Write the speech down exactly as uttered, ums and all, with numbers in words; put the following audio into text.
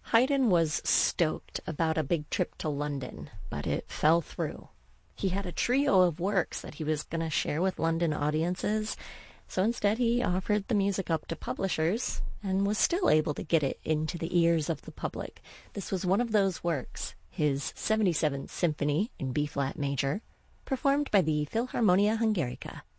Haydn was stoked about a big trip to London, but it fell through. He had a trio of works that he was going to share with London audiences, so instead he offered the music up to publishers and was still able to get it into the ears of the public. This was one of those works, his seventy-seventh Symphony in B-flat major, performed by the Philharmonia Hungarica.